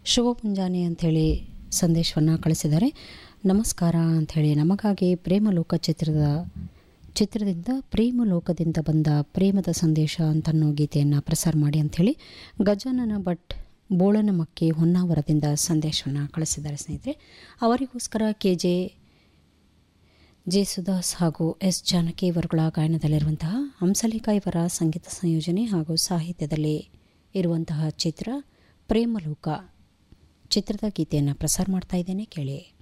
ಶುಭ ಮುಂಜಾನೆ ಅಂಥೇಳಿ ಸಂದೇಶವನ್ನು ಕಳಿಸಿದ್ದಾರೆ. ನಮಸ್ಕಾರ ಅಂಥೇಳಿ ನಮಗಾಗಿ ಪ್ರೇಮಲೋಕ ಚಿತ್ರದಿಂದ ಪ್ರೇಮಲೋಕದಿಂದ ಬಂದ ಪ್ರೇಮದ ಸಂದೇಶ ಅಂತನ್ನೋ ಗೀತೆಯನ್ನು ಪ್ರಸಾರ ಮಾಡಿ ಅಂಥೇಳಿ ಗಜಾನನ ಭಟ್ ಬೋಳನಮಕ್ಕಿ ಹೊನ್ನಾವರದಿಂದ ಸಂದೇಶವನ್ನು ಕಳಿಸಿದ್ದಾರೆ. ಸ್ನೇಹಿತರೆ, ಅವರಿಗೋಸ್ಕರ ಜೆ ಸುದಾಸ್ ಹಾಗೂ ಎಸ್ ಜಾನಕಿ ಇವರುಗಳ ಗಾಯನದಲ್ಲಿರುವಂತಹ ಹಂಸಲೇಖ ಇವರ ಸಂಗೀತ ಸಂಯೋಜನೆ ಹಾಗೂ ಸಾಹಿತ್ಯದಲ್ಲಿ ಇರುವಂತಹ ಚಿತ್ರ ಪ್ರೇಮಲೋಕ ಚಿತ್ರದ ಗೀತೆಯನ್ನು ಪ್ರಸಾರ ಮಾಡ್ತಾ ಇದ್ದೇನೆ, ಕೇಳಿ.